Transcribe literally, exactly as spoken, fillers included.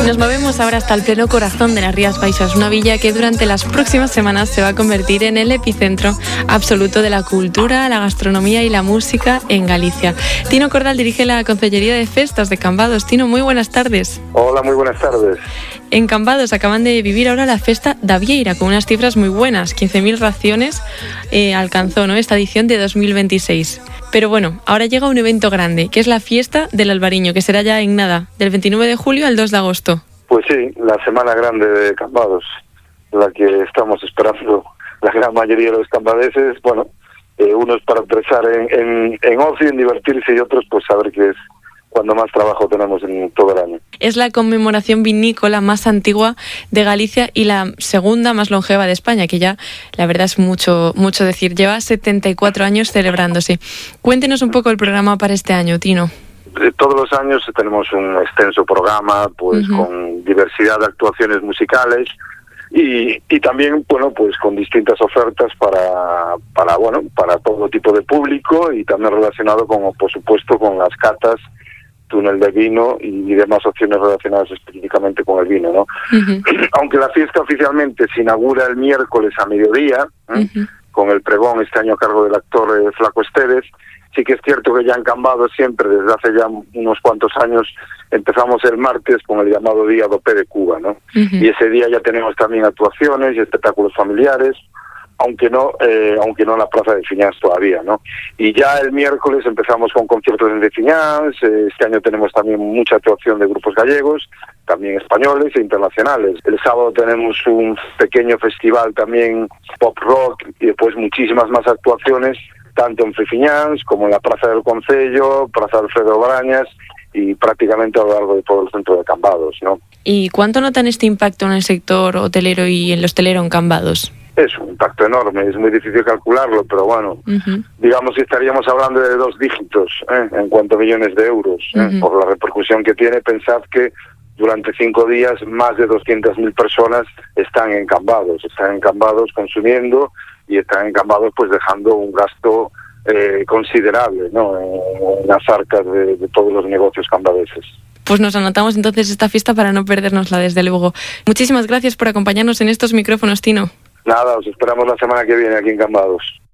Nos movemos ahora hasta el pleno corazón de las Rías Baixas, una villa que durante las próximas semanas se va a convertir en el epicentro absoluto de la cultura, la gastronomía y la música en Galicia. Tino Cordal dirige la Concellería de Festas de Cambados. Tino, muy buenas tardes. Hola, muy buenas tardes. En Cambados acaban de vivir ahora la Festa da Vieira con unas cifras muy buenas. quince mil raciones eh, alcanzó, ¿no?, esta edición de dos mil veintiséis. Pero bueno, ahora llega un evento grande, que es la Fiesta del Albariño, que será ya en nada, del veintinueve de julio al dos de agosto. Pues sí, la semana grande de Cambados, la que estamos esperando la gran mayoría de los cambadeses. Bueno, eh, unos para pensar en, en, en ocio, en divertirse, y otros pues saber que es cuando más trabajo tenemos en todo el año. Es la conmemoración vinícola más antigua de Galicia y la segunda más longeva de España, que ya, la verdad, es mucho mucho decir. Lleva setenta y cuatro años celebrándose. Cuéntenos un poco el programa para este año, Tino. Todos los años tenemos un extenso programa, pues uh-huh. con diversidad de actuaciones musicales y, y también, bueno, pues con distintas ofertas para, para, bueno, para todo tipo de público, y también relacionado con, por supuesto, con las catas, túnel de vino y demás opciones relacionadas específicamente con el vino, ¿no? Uh-huh. Aunque la fiesta oficialmente se inaugura el miércoles a mediodía, ¿eh? uh-huh. con el pregón este año a cargo del actor eh, Flaco Esteves, sí que es cierto que ya en Cambados siempre, desde hace ya unos cuantos años, empezamos el martes con el llamado Día do Pé de Cuba, ¿no? Uh-huh. Y ese día ya tenemos también actuaciones y espectáculos familiares, aunque no eh, aunque no en la Plaza de Fiñáns todavía, ¿no? Y ya el miércoles empezamos con conciertos en de Fiñáns. Eh, este año tenemos también mucha actuación de grupos gallegos, también españoles e internacionales. El sábado tenemos un pequeño festival también pop rock, y después muchísimas más actuaciones, tanto en Fiñáns como en la Plaza del Concello, Plaza Alfredo Brañas, y prácticamente a lo largo de todo el centro de Cambados, ¿no? ¿Y cuánto notan este impacto en el sector hotelero y en el hostelero en Cambados? Es un impacto enorme, es muy difícil calcularlo, pero bueno, uh-huh. digamos que estaríamos hablando de dos dígitos ¿eh? en cuanto a millones de euros, ¿eh? uh-huh. por la repercusión que tiene. Pensad que durante cinco días más de doscientas mil personas están en Cambados, están en Cambados consumiendo, y están en Cambados pues dejando un gasto eh, considerable, ¿no?, en, en las arcas de, de todos los negocios cambadeses. Pues nos anotamos entonces esta fiesta para no perdernosla, desde luego. Muchísimas gracias por acompañarnos en estos micrófonos, Tino. Nada, os esperamos la semana que viene aquí en Cambados.